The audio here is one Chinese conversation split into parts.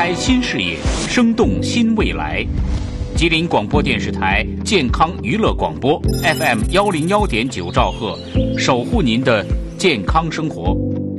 开新视野，生动新未来。吉林广播电视台健康娱乐广播 FM 101.9兆赫，守护您的健康生活。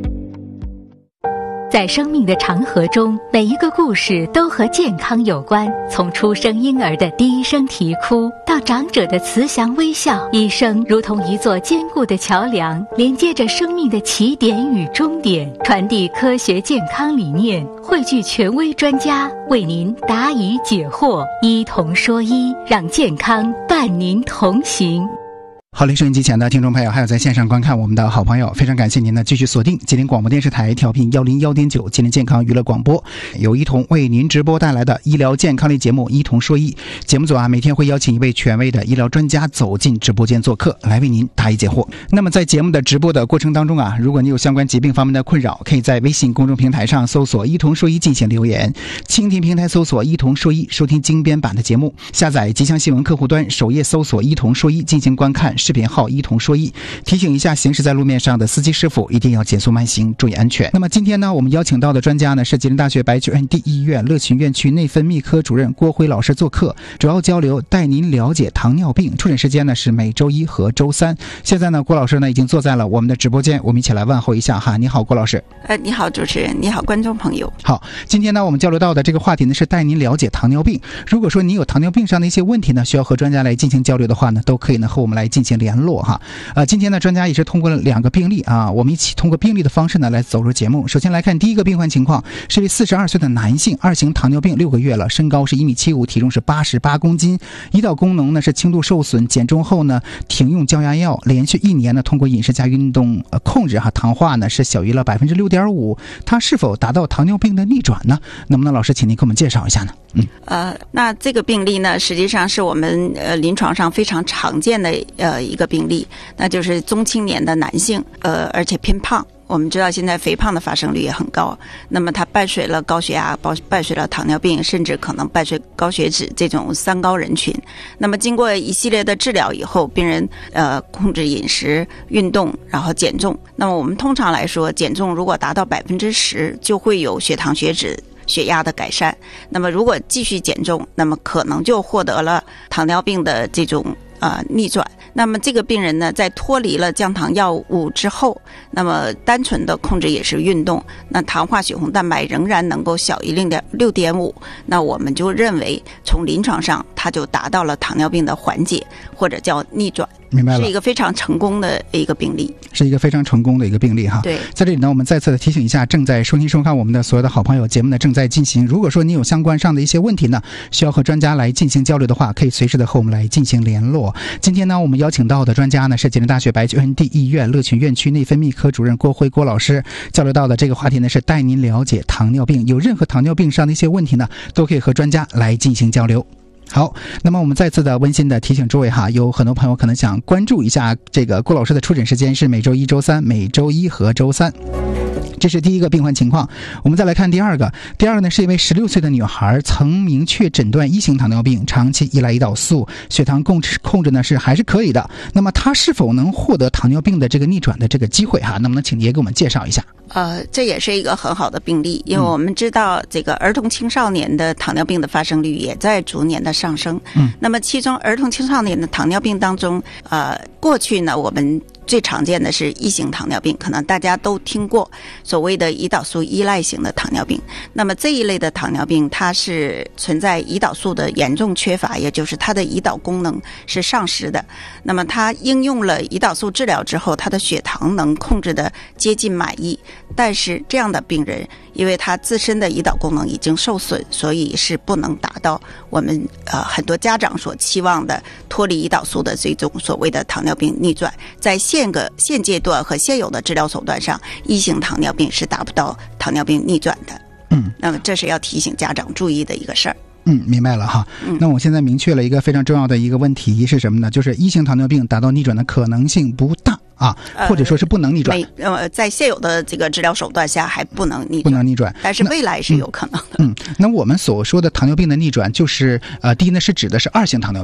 在生命的长河中，每一个故事都和健康有关。从出生婴儿的第一声啼哭，到长者的慈祥微笑，医生如同一座坚固的桥梁，连接着生命的起点与终点，传递科学健康理念，汇聚权威专家，为您答疑解惑，医同说医，让健康伴您同行。 好嘞，收音机前的听众朋友，还有在线上观看我们的好朋友，非常感谢您呢继续锁定吉林广播电视台调频101.9吉林健康娱乐广播，由医同为您直播带来的医疗健康类节目医同说医。节目组每天会邀请一位权威的医疗专家走进直播间做客，来为您答疑解惑。那么在节目的直播的过程当中如果你有相关疾病方面的困扰，可以在微信公众平台上搜索医同说医进行留言，蜻蜓平台搜索医同说医收听精编版的节目，下载吉祥新闻客户端首页搜索医同说医进行观看视频号医同说医。提醒一下行驶在路面上的司机师傅一定要减速慢行，注意安全。那么今天呢，我们邀请到的专家呢是吉林大学白求恩第一医院乐群院区内分泌科主任郭辉老师做客，主要交流带您了解糖尿病。出诊时间呢是每周一和周三。现在呢，郭老师呢已经坐在了我们的直播间，我们一起来问候一下哈。你好，郭老师。 你好，主持人。你好，观众朋友。 好，今天呢我们交流到的这个话题呢是带您了解糖尿病。如果说你有糖尿病上的一些问题呢，需要和专家来进行交流的话呢，都可以呢和我们来进行联络哈。今天呢专家也是通过了2个病例我们一起通过病例的方式呢来走入节目。首先来看第一个病患情况，是位42岁的男性，2型糖尿病6个月了，身高是1.75米，体重是88公斤，胰岛功能呢是轻度受损，减重后呢停用降压药，连续1年呢通过饮食加运动控制糖化呢是小于了 6.5%， 他是否达到糖尿病的逆转呢？能不能老师请您给我们介绍一下呢？ 那这个病例呢，实际上是我们临床上非常常见的一个病例，那就是中青年的男性，而且偏胖。我们知道现在肥胖的发生率也很高，那么它伴随了高血压，伴随了糖尿病，甚至可能伴随高血脂这种3高人群。那么经过一系列的治疗以后，病人控制饮食、运动，然后减重。那么我们通常来说，减重如果达到10%，就会有血糖、血脂、血压的改善。那么如果继续减重，那么可能就获得了糖尿病的这种逆转。那么这个病人呢，在脱离了降糖药物之后，那么单纯的控制饮食运动，那糖化血红蛋白仍然能够小于 6.5， 那我们就认为从临床上它就达到了糖尿病的缓解，或者叫逆转。 明白了， 是一个非常成功的一个病例， 是一个非常成功的一个病例哈。 对， 在这里呢，我们再次的提醒一下正在收听收看我们的所有的好朋友，节目呢正在进行。如果说你有相关上的一些问题呢，需要和专家来进行交流的话，可以随时的和我们来进行联络。今天呢，我们邀请到的专家呢是吉林大学白求恩第一医院乐群院区内分泌科主任郭辉郭老师。交流到的这个话题呢是带您了解糖尿病，有任何糖尿病上的一些问题呢，都可以和专家来进行交流。好，那么我们再次的温馨的提醒诸位有很多朋友可能想关注一下这个郭老师的出诊时间是每周一、周三，每周一和周三。这是第一个病患情况。我们再来看第二个呢是一位16岁的女孩，曾明确诊断1型糖尿病，长期依赖胰岛素，血糖控制呢还是可以的。那么她是否能获得糖尿病的这个逆转的这个机会能不能请您也给我们介绍一下？ 这也是一个很好的病例，因为我们知道这个儿童青少年的糖尿病的发生率也在逐年的上升。那么其中儿童青少年的糖尿病当中，过去呢我们最常见的是1型糖尿病，可能大家都听过所谓的胰岛素依赖型的糖尿病。那么这一类的糖尿病，它是存在胰岛素的严重缺乏，也就是它的胰岛功能是丧失的。那么它应用了胰岛素治疗之后，它的血糖能控制的接近满意，但是这样的病人因为他自身的胰岛功能已经受损，所以是不能达到我们很多家长所期望的脱离胰岛素的这种所谓的糖尿病逆转。在现阶段和现有的治疗手段上，1型糖尿病是达不到糖尿病逆转的。那么这是要提醒家长注意的一个事儿。 明白了哈。那我现在明确了一个非常重要的一个问题是什么呢？就是1型糖尿病达到逆转的可能性不大或者说是不能逆转。 在现有的这个治疗手段下还不能逆转，但是未来是有可能的。 那我们所说的糖尿病的逆转，就是第一呢是指的是2型糖尿病。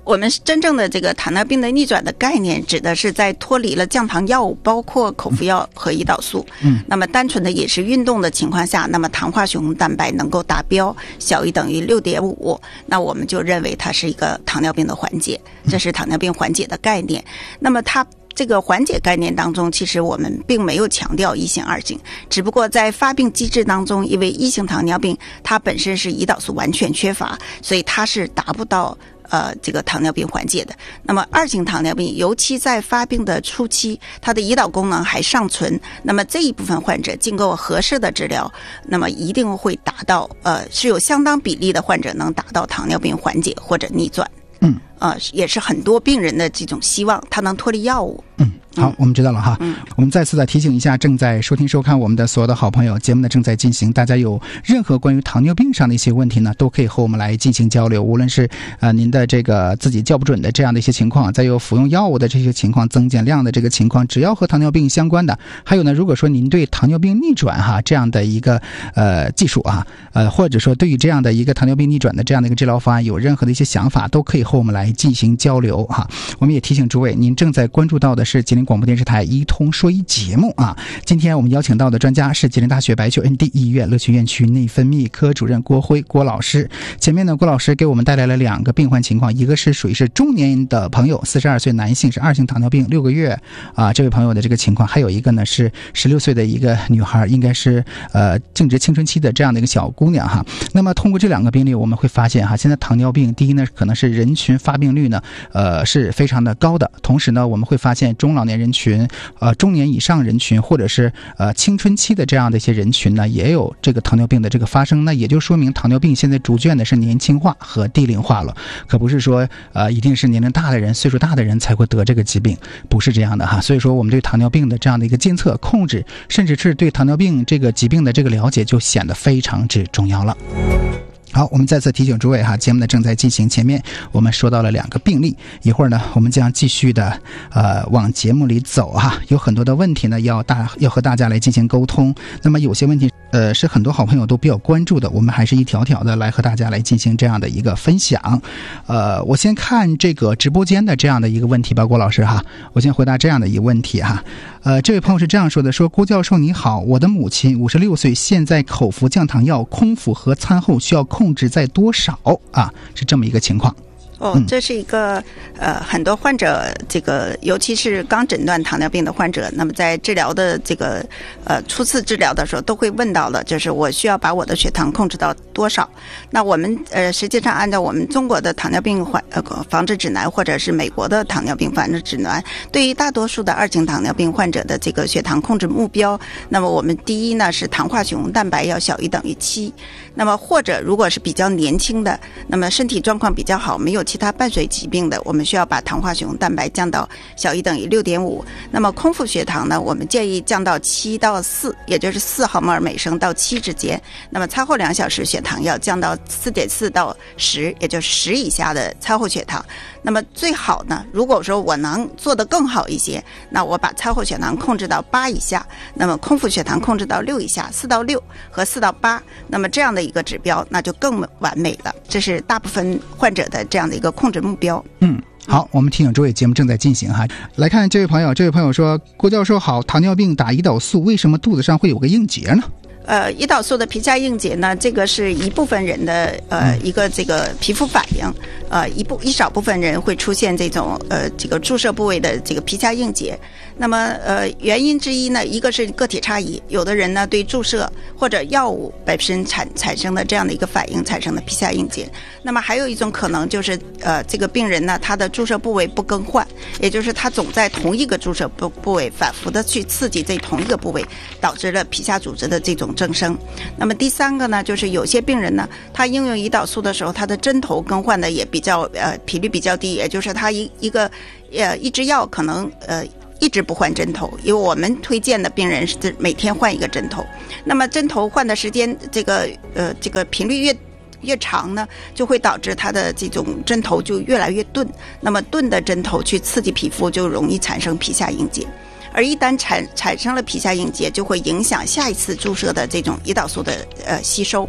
我们真正的这个糖尿病的逆转的概念，指的是在脱离了降糖药物，包括口服药和胰岛素，那么单纯的饮食运动的情况下，那么糖化血红蛋白能够达标，小于等于 6.5， 那我们就认为它是一个糖尿病的缓解，这是糖尿病缓解的概念。那么它这个缓解概念当中，其实我们并没有强调一型二型，只不过在发病机制当中，因为一型糖尿病它本身是胰岛素完全缺乏，所以它是达不到这个糖尿病缓解的。那么二型糖尿病，尤其在发病的初期，它的胰岛功能还尚存，那么这一部分患者经过合适的治疗，那么一定会达到是有相当比例的患者能达到糖尿病缓解或者逆转。也是很多病人的这种希望，他能脱离药物。 好，我们知道了哈。我们再次的提醒一下正在收听收看我们的所有的好朋友，节目呢正在进行，大家有任何关于糖尿病上的一些问题呢，都可以和我们来进行交流。无论是您的这个自己叫不准的这样的一些情况，再有服用药物的这些情况，增减量的这个情况，只要和糖尿病相关的，还有呢，如果说您对糖尿病逆转哈这样的一个技术啊，或者说对于这样的一个糖尿病逆转的这样的一个治疗方案有任何的一些想法，都可以和我们来进行交流哈。我们也提醒诸位，您正在关注到的是吉林广播电视台一通说医节目啊。今天我们邀请到的专家是吉林大学白求恩地医院乐群院区内分泌科主任郭辉郭老师。前面呢，郭老师给我们带来了2个病患情况，一个是属于是中年的朋友，42岁男性，是2型糖尿病6个月啊，这位朋友的这个情况，还有一个呢是16岁的一个女孩，应该是正值青春期的这样的一个小姑娘哈。那么通过这2个病例，我们会发现哈，现在糖尿病第一呢，可能是人群发病率呢是非常的高的，同时呢，我们会发现中老年人群、中年以上人群，或者是青春期的这样的一些人群呢，也有这个糖尿病的这个发生。那也就说明糖尿病现在逐渐的是年轻化和低龄化了，可不是说一定是年龄大的人、岁数大的人才会得这个疾病，不是这样的哈。所以说，我们对糖尿病的这样的一个监测、控制，甚至是对糖尿病这个疾病的这个了解，就显得非常之重要了。好，我们再次提醒诸位哈，节目呢正在进行，前面我们说到了2个病例，一会儿呢我们将继续的往节目里走哈，有很多的问题呢要和大家来进行沟通。那么有些问题是很多好朋友都比较关注的，我们还是一条条的来和大家来进行这样的一个分享。我先看这个直播间的这样的一个问题吧，郭老师哈，我先回答这样的一个问题哈。这位朋友是这样说的，说郭教授你好，我的母亲56岁，现在口服降糖药，空腹和餐后需要控制在多少啊？是这么一个情况。 这是一个很多患者，这个尤其是刚诊断糖尿病的患者，那么在治疗的这个初次治疗的时候都会问到了，就是我需要把我的血糖控制到多少？那我们实际上按照我们中国的糖尿病防治指南，或者是美国的糖尿病防治指南，对于大多数的2型糖尿病患者的这个血糖控制目标，那么我们第一呢是糖化血红蛋白要小于等于7，那么或者如果是比较年轻的，那么身体状况比较好，没有其他伴随疾病的，我们需要把糖化血红蛋白降到小于等于 6.5。 那么空腹血糖呢，我们建议降到7到4，也就是4毫摩尔每升到7之间。那么餐后2小时血糖要降到 4.4 到10，也就是10以下的餐后血糖。那么最好呢，如果说我能做得更好一些，那我把餐后血糖控制到8以下，那么空腹血糖控制到6以下，4到6和4到8，那么这样的一个指标那就更完美了。这是大部分患者的这样的一个控制目标。 好，我们提醒诸位，节目正在进行哈。来看这位朋友说，郭教授好，糖尿病打胰岛素，为什么肚子上会有个硬结呢？ 胰岛素的皮下硬结呢，这个是一部分人的一个这个皮肤反应，一少部分人会出现这种这个注射部位的这个皮下硬结。那么原因之一呢，一个是个体差异，有的人呢对注射或者药物本身产生的这样的一个反应产生的皮下硬结。那么还有一种可能就是这个病人呢他的注射部位不更换，也就是他总在同一个注射部位反复的去刺激这同一个部位，导致了皮下组织的这种增生。那么第3个呢，就是有些病人呢他应用胰岛素的时候，他的针头更换的也比较频率比较低，也就是他一支药可能一直不换针头，因为我们推荐的病人是每天换一个针头。那么针头换的时间这个频率越长呢，就会导致它的这种针头就越来越钝，那么钝的针头去刺激皮肤就容易产生皮下硬结，而一旦产生了皮下硬结，就会影响下一次注射的这种胰岛素的吸收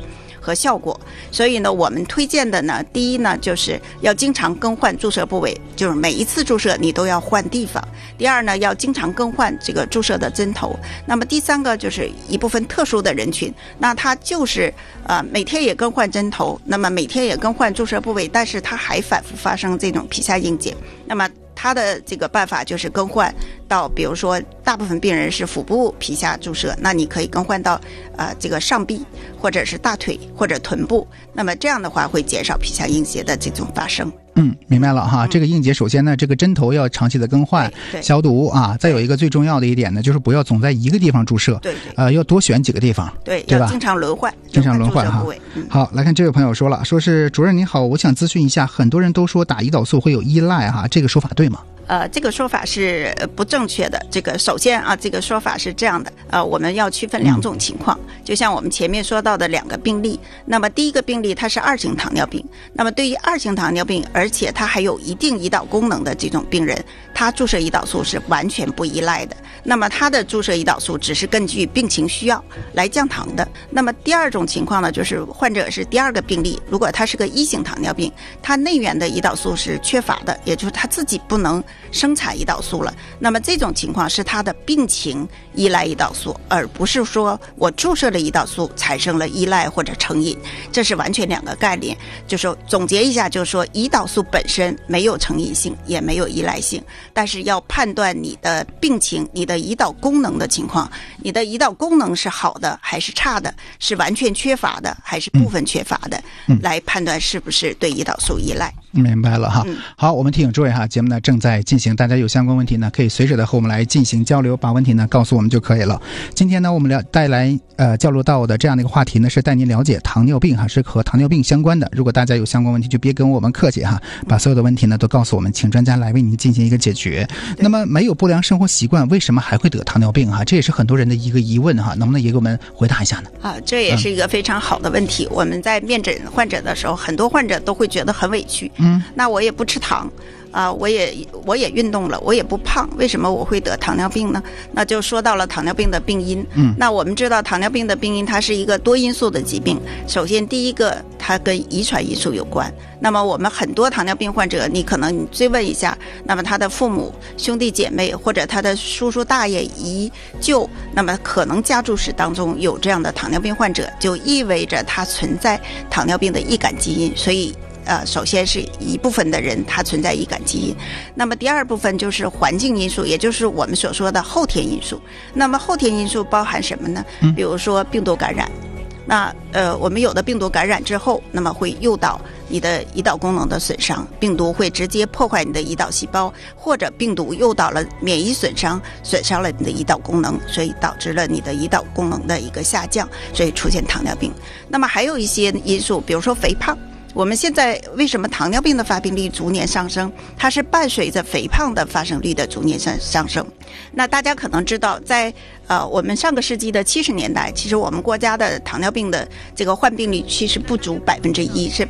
和效果。所以呢，我们推荐的呢，第一呢，就是要经常更换注射部位，就是每一次注射你都要换地方。第二呢，要经常更换这个注射的针头。那么第三个就是一部分特殊的人群，那他就是每天也更换针头，那么每天也更换注射部位，但是他还反复发生这种皮下硬结。那么他的这个办法就是更换到，比如说大部分病人是腹部皮下注射，那你可以更换到这个上臂或者是大腿或者臀部，那么这样的话会减少皮下硬结的这种发生。 明白了哈。这个硬结首先呢，这个针头要长期的更换消毒啊，再有一个最重要的一点呢，就是不要总在一个地方注射，要多选几个地方， 对吧？ 要经常轮换哈。好，来看这位朋友说了，说是主任您好，我想咨询一下，很多人都说打胰岛素会有依赖哈，这个说法对吗？ 这个说法是不正确的。这个首先啊，这个说法是这样的，我们要区分两种情况，就像我们前面说到的两个病例。那么第一个病例它是2型糖尿病，那么对于2型糖尿病，而且它还有一定胰岛功能的这种病人，他注射胰岛素是完全不依赖的。那么他的注射胰岛素只是根据病情需要来降糖的。那么第二种情况呢，就是患者是第二个病例，如果他是个1型糖尿病，他内源的胰岛素是缺乏的，也就是他自己不能生产胰岛素了，那么这种情况是他的病情依赖胰岛素，而不是说我注射了胰岛素产生了依赖或者成瘾，这是完全两个概念。就是总结一下，就是说胰岛素本身没有成瘾性，也没有依赖性，但是要判断你的病情、你的胰岛功能的情况，你的胰岛功能是好的还是差的，是完全缺乏的还是部分缺乏的，来判断是不是对胰岛素依赖。 明白了哈。好，我们提醒诸位哈，节目呢正在进行，大家有相关问题呢，可以随时的和我们来进行交流，把问题呢告诉我们就可以了。今天呢，我们带来交流到的这样的一个话题呢，是带您了解糖尿病哈，是和糖尿病相关的。如果大家有相关问题，就别跟我们客气哈，把所有的问题呢都告诉我们，请专家来为您进行一个解决。那么没有不良生活习惯，为什么还会得糖尿病哈？这也是很多人的一个疑问哈，能不能也给我们回答一下呢？ 这也是一个非常好的问题。我们在面诊患者的时候，很多患者都会觉得很委屈。那我也不吃糖我也运动了，我也不胖，为什么我会得糖尿病呢？那就说到了糖尿病的病因。那我们知道糖尿病的病因它是一个多因素的疾病。首先第一个，它跟遗传因素有关。那么我们很多糖尿病患者，你可能你追问一下，那么他的父母、兄弟姐妹或者他的叔叔大爷、姨舅，那么可能家族史当中有这样的糖尿病患者，就意味着他存在糖尿病的易感基因。所以首先是一部分的人他存在易感基因，那么第二部分就是环境因素，也就是我们所说的后天因素。那么后天因素包含什么呢？比如说病毒感染。那我们有的病毒感染之后，那么会诱导你的胰岛功能的损伤，病毒会直接破坏你的胰岛细胞，或者病毒诱导了免疫损伤，损伤了你的胰岛功能，所以导致了你的胰岛功能的一个下降，所以出现糖尿病。那么还有一些因素，比如说肥胖。我们现在为什么糖尿病的发病率逐年上升？它是伴随着肥胖的发生率的逐年上升。那大家可能知道，在我们上个世纪的70年代，其实我们国家的糖尿病的这个患病率其实不足1%，是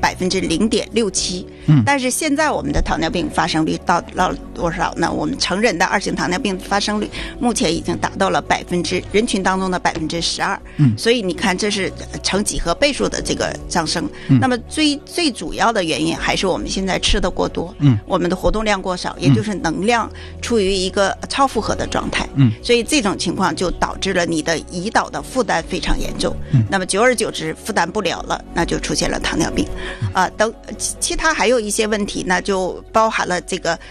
0.67%。但是现在我们的糖尿病发生率到了多少呢？我们成人的2型糖尿病发生率目前已经达到了人群当中的12%。所以你看，这是成几何倍数的这个上升。那么最主要的原因还是我们现在吃的过多，我们的活动量过少，也就是能量处于一个超负荷的状态。所以这种情况就导致了你的胰岛的负担非常严重。那么久而久之负担不了了，那就出现了糖尿病。等其他还有一些问题呢，就包含了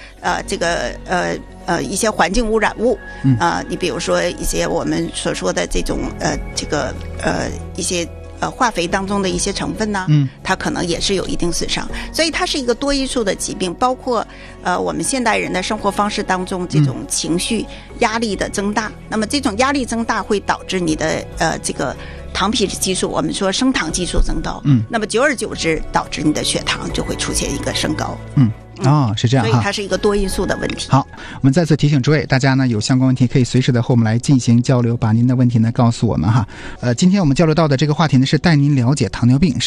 一些环境污染物。你比如说一些我们所说的这种一些化肥当中的一些成分呢，它可能也是有一定损伤，所以它是一个多因素的疾病，包括我们现代人的生活方式当中这种情绪压力的增大，那么这种压力增大会导致你的这个糖皮质激素，我们说升糖激素增高，那么久而久之导致你的血糖就会出现一个升高。 是这样哈， 所以它是一个多因素的问题。 好，我们再次提醒诸位，大家呢有相关问题可以随时的和我们来进行交流，把您的问题呢告诉我们哈。今天我们交流到的这个话题呢是带您了解糖尿病。